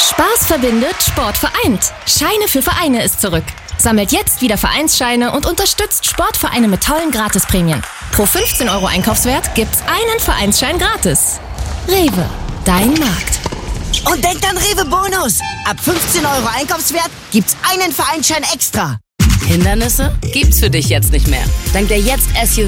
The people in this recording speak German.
Spaß verbindet, Sport vereint. Scheine für Vereine ist zurück. Sammelt jetzt wieder Vereinsscheine und unterstützt Sportvereine mit tollen Gratisprämien. Pro 15 € Einkaufswert gibt's einen Vereinsschein gratis. Rewe, dein Markt. Und denkt an Rewe Bonus. Ab 15 € Einkaufswert gibt's einen Vereinsschein extra. Hindernisse gibt's für dich jetzt nicht mehr. Dank der Jetzt SUV